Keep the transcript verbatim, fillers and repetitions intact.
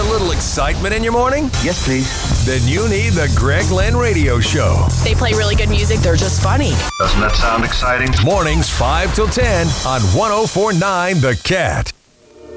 little excitement in your morning? Yes, please. Then you need the Greg Lynn Radio Show. They play really good music. They're just funny. Doesn't that sound exciting? Mornings five till ten on one oh four point nine The Cat.